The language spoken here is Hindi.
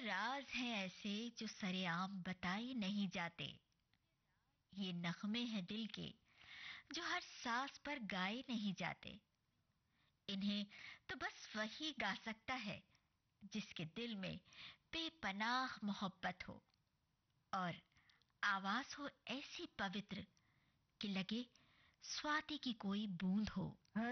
राज हैं ऐसे जो सरेआम बताए नहीं जाते। ये नगमे हैं दिल के जो हर सांस पर गाए नहीं जाते। इन्हें तो बस वही गा सकता है जिसके दिल में बेपनाह मोहब्बत हो और आवाज हो ऐसी पवित्र कि लगे स्वाति की कोई बूंद हो।